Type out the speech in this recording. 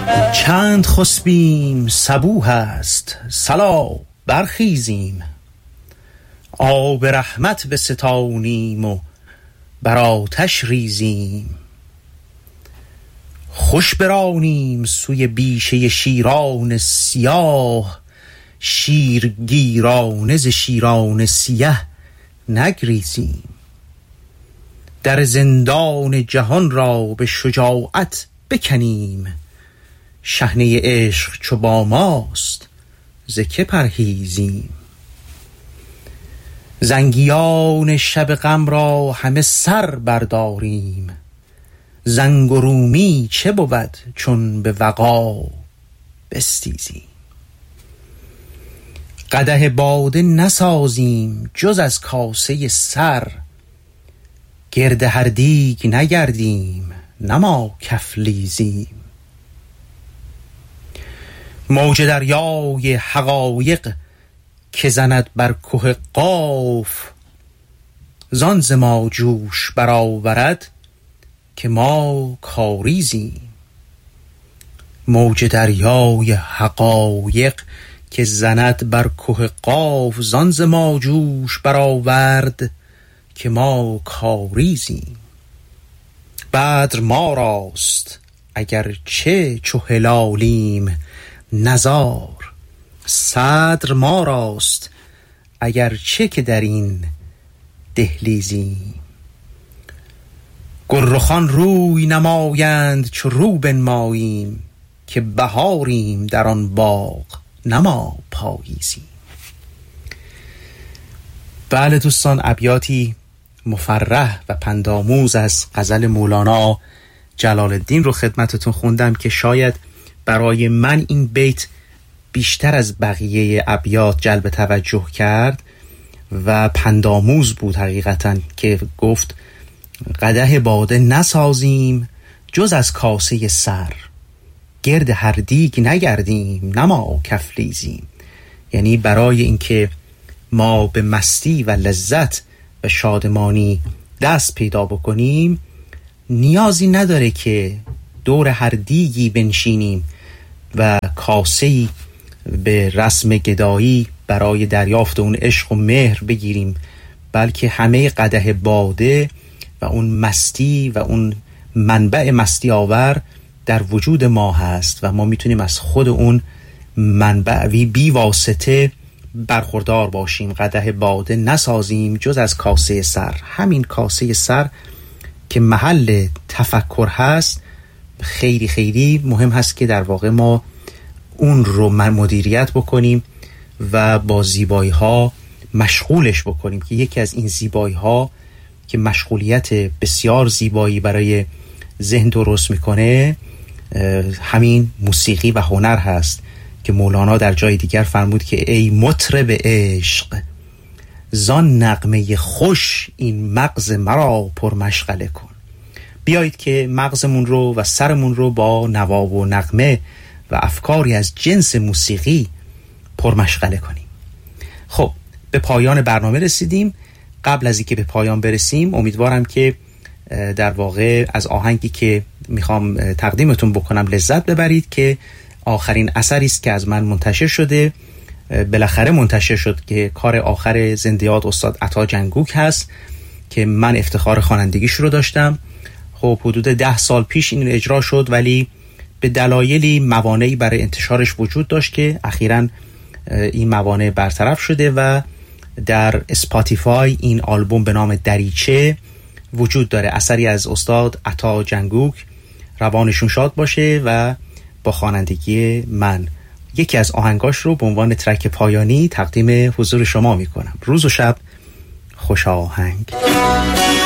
چند خسبیم صبوح است، صلا برخیزیم. آب رحمت بستانیم و بر آتش ریزیم. خوش برانیم سوی بیشه شیران سیاه، شیرگیرانه ز شیران سیه نگریزیم. در زندان جهان را به شجاعت بکنیم، شحنه عشق چو با ماست ز که پرهیزیم. زنگیان شب غم را همه سر برداریم، زنگ و رومی چه بود چون به وغا بستیزیم. قدح باده نسازیم جز از کاسه سر، گرد هر دیگ نگردیم نه ما کفلیزیم. موج دریای حقایق که زند بر که قاف، زان ز ما جوش برآورد که ما کاریزیم. موج دریای حقایق که زند بر که قاف، زان ز ما جوش برآورد که ما کاریزیم. بدر ما راست اگر چه چو هلالیم نزار، صدر ما راست اگر چه که در این دهلیزیم. گلرخان روی نمایند چو رو بنماییم، که بهاریم در آن باغ نه ما پاییزیم. بله دوستان، ابیاتی مفرح و پندآموز از غزل مولانا جلال الدین رو خدمتتون خوندم که شاید برای من این بیت بیشتر از بقیه ابیات جلب توجه کرد و پندآموز بود حقیقتاً، که گفت قدح باده نسازیم جز از کاسه سر، گرد هر دیگ نگردیم نه ما کفلیزیم. یعنی برای اینکه ما به مستی و لذت و شادمانی دست پیدا بکنیم نیازی نداره که دور هر دیگی بنشینیم و کاسه‌ای به رسم گدایی برای دریافت اون عشق و مهر بگیریم، بلکه همه قدح باده و اون مستی و اون منبع مستی آور در وجود ما هست و ما میتونیم از خود اون منبع بی واسطه برخوردار باشیم. قدح باده نسازیم جز از کاسه سر. همین کاسه سر که محل تفکر هست خیلی خیلی مهم هست که در واقع ما اون رو مدیریت بکنیم و با زیبایی ها مشغولش بکنیم، که یکی از این زیبایی ها که مشغولیت بسیار زیبایی برای ذهن درست میکنه همین موسیقی و هنر هست که مولانا در جای دیگر فرمود که ای مطرب عشق زان نغمه خوش این مغز مرا پر مشغله کن. بیایید که مغزمون رو و سرمون رو با نوا و نغمه و افکاری از جنس موسیقی پر مشغله کنیم. خب به پایان برنامه رسیدیم. قبل از اینکه به پایان برسیم امیدوارم که در واقع از آهنگی که میخوام تقدیمتون بکنم لذت ببرید، که آخرین اثری است که از من منتشر شده، بالاخره منتشر شد، که کار آخر زندیات استاد عطا جنگوک هست که من افتخار خوانندگیش رو داشتم. خب حدود 10 سال پیش این اجرا شد، ولی به دلایلی موانعی برای انتشارش وجود داشت که اخیراً این موانع برطرف شده و در اسپاتیفای این آلبوم به نام دریچه وجود داره. اثری از استاد عطا جنگوک، روانشون شاد باشه، و با خوانندگی من یکی از آهنگاش رو به عنوان ترک پایانی تقدیم حضور شما میکنم. روز و شب خوش آهنگ.